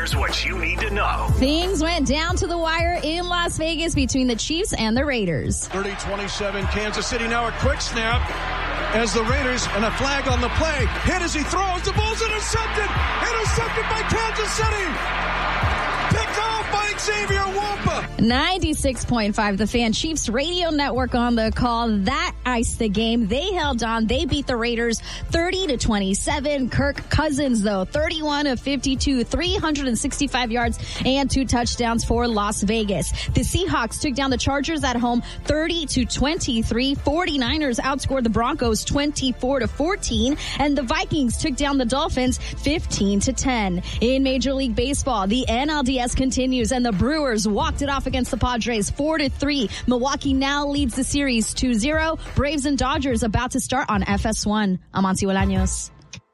Here's what you need to know. Things went down to the wire in Las Vegas between the Chiefs and the Raiders. 30-27, Kansas City now a quick snap as the Raiders, and a flag on the play. Hit as he throws. The ball's intercepted. Intercepted by Kansas City. Picked off by Xavier Wampa. 96.5, the Fan. Chiefs radio network on the call. That iced the game. They held on. They beat the Raiders 30-27. Kirk Cousins, though, 31 of 52, 365 yards and 2 touchdowns for Las Vegas. The Seahawks took down the Chargers at home 30-23. 49ers outscored the Broncos 24-14. And the Vikings took down the Dolphins 15-10. In Major League Baseball, the NLDS continues, and the Brewers walked it off against the Padres 4-3. Milwaukee now leads the series 2-0. Braves and Dodgers about to start on FS1. Amancio Bolaños.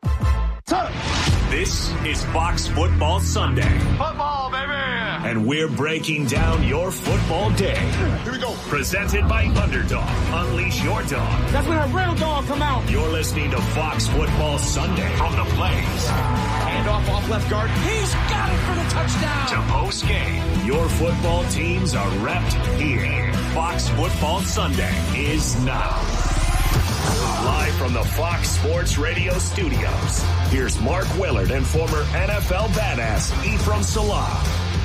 This is Fox Football Sunday. Football, baby! And we're breaking down your football day. Here we go. Presented by Underdog. Unleash your dog. That's when a real dog come out. You're listening to Fox Football Sunday from the Blaze. Hand off left guard. He's got it for the touchdown. To post game. Your football teams are repped here. Fox Football Sunday is now. Live from the Fox Sports Radio studios, here's Mark Willard and former NFL badass Ephraim Salah.